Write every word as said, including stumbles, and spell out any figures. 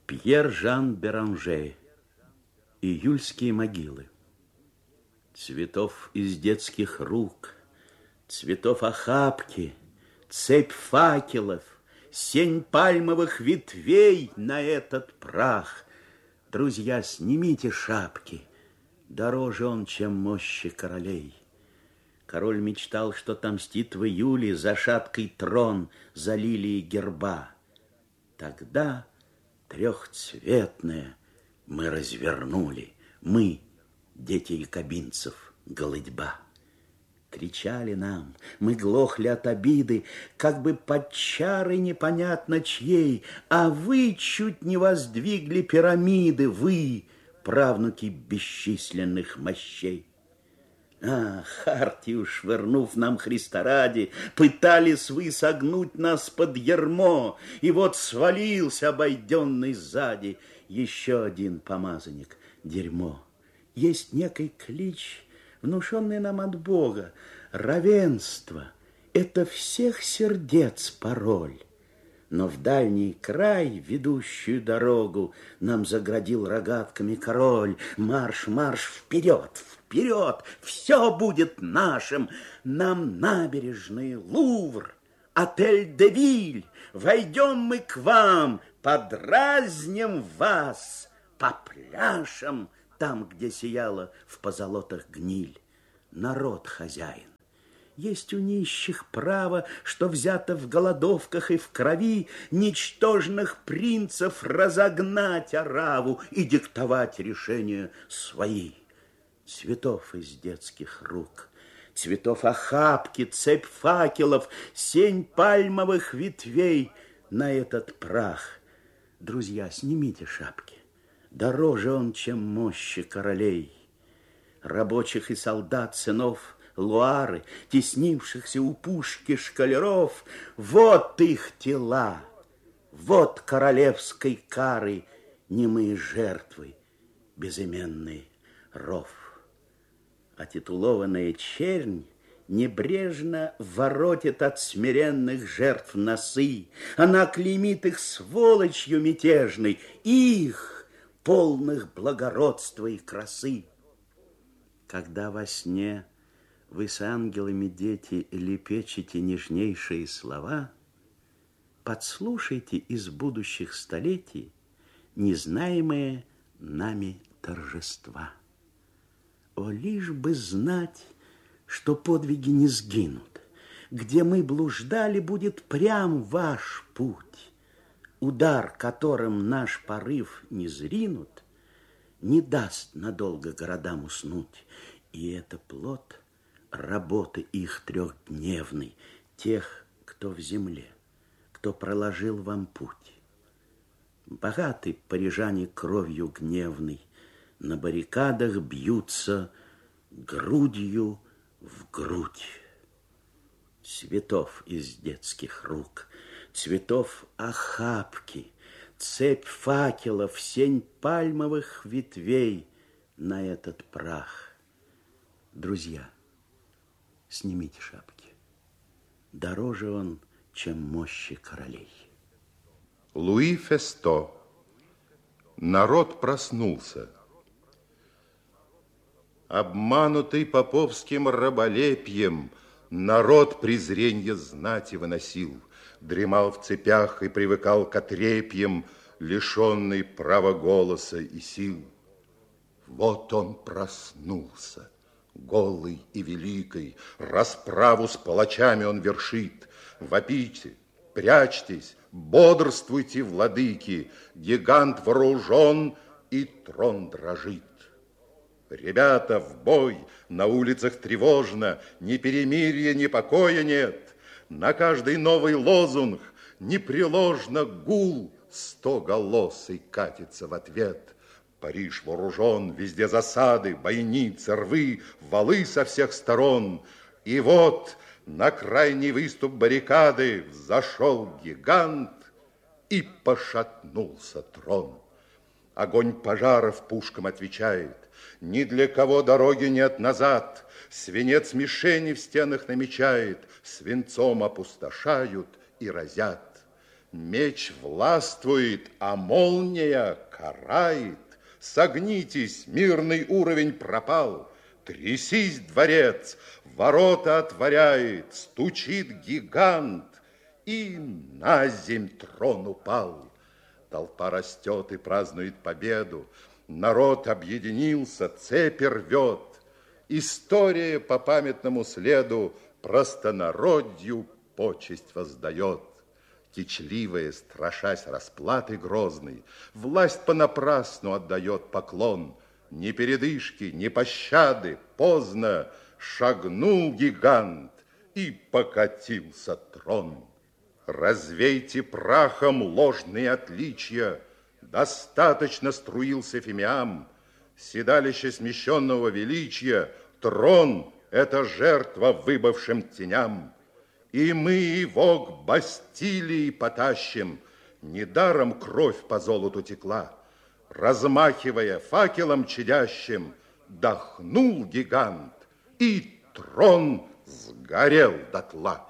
Пьер Жан Беранже. Июльские могилы. Цветов из детских рук, цветов охапки, цепь факелов, сень пальмовых ветвей на этот прах. Друзья, снимите шапки, дороже он, чем мощи королей. Король мечтал, что отомстит в июле за шаткий трон, за лилии герба. Тогда трехцветное мы развернули, мы, дети якобинцев, голытьба. Кричали нам, мы глохли от обиды, как бы под чарой непонятно чьей, а вы чуть не воздвигли пирамиды, вы, правнуки бесчисленных мощей. А, хартию швырнув нам Христа ради, пытались вы согнуть нас под ярмо, и вот свалился обойденный сзади еще один помазанник, дерьмо. Есть некий клич, внушенный нам от Бога, равенство. Это всех сердец пароль. Но в дальний край, ведущую дорогу, нам заградил рогатками король. Марш, марш, вперед, вперед, все будет нашим. Нам набережные, Лувр, отель де Виль. Войдем мы к вам, подразним вас, попляшем там, где сияла в позолотах гниль. Народ хозяин. Есть у нищих право, что взято в голодовках и в крови, ничтожных принцев разогнать ораву и диктовать решения свои. Цветов из детских рук, цветов охапки, цепь факелов, сень пальмовых ветвей на этот прах. Друзья, снимите шапки, дороже он, чем мощи королей. Рабочих и солдат, сынов Луары, теснившихся у пушки шкалеров, вот их тела, вот королевской кары немые жертвы, безыменный ров. А титулованная чернь небрежно воротит от смиренных жертв носы. Она клеймит их сволочью мятежной, их, полных благородства и красы. Когда во сне вы с ангелами, дети, лепечете нежнейшие слова, подслушайте из будущих столетий незнаемые нами торжества. О, лишь бы знать, что подвиги не сгинут, где мы блуждали, будет прям ваш путь. Удар, которым наш порыв не зринут, не даст надолго городам уснуть, и это плод работы их трехдневной, тех, кто в земле, кто проложил вам путь. Богаты парижане кровью гневной, на баррикадах бьются грудью в грудь. Цветов из детских рук, цветов охапки, цепь факелов, сень пальмовых ветвей на этот прах. Друзья, снимите шапки. Дороже он, чем мощи королей. Луи Фесто. Народ проснулся. Обманутый поповским раболепьем, народ презренье знати выносил, дремал в цепях и привыкал к отрепьям, лишенный права голоса и сил. Вот он проснулся. Голый и великой, расправу с палачами он вершит. Вопите, прячьтесь, бодрствуйте, владыки, гигант вооружен, и трон дрожит. Ребята, в бой, на улицах тревожно, ни перемирия, ни покоя нет. На каждый новый лозунг непреложно гул стоголосый катится в ответ. Париж вооружен, везде засады, бойницы, рвы, валы со всех сторон. И вот на крайний выступ баррикады взошел гигант, и пошатнулся трон. Огонь пожаров пушкам отвечает, ни для кого дороги нет назад. Свинец мишени в стенах намечает, свинцом опустошают и разят. Меч властвует, а молния карает. Согнитесь, мирный уровень пропал. Трясись, дворец, ворота отворяет, стучит гигант, и наземь трон упал. Толпа растет и празднует победу. Народ объединился, цепи рвет. История по памятному следу простонародью почесть воздает. Кичливая, страшась расплаты грозной, власть понапрасну отдает поклон. Ни передышки, ни пощады, поздно шагнул гигант, и покатился трон. Развейте прахом ложные отличия, достаточно струился фимиам. Седалище смещенного величия, трон — это жертва выбывшим теням. И мы его к Бастилии потащим, недаром кровь по золоту текла. Размахивая факелом чадящим, дохнул гигант, и трон сгорел дотла.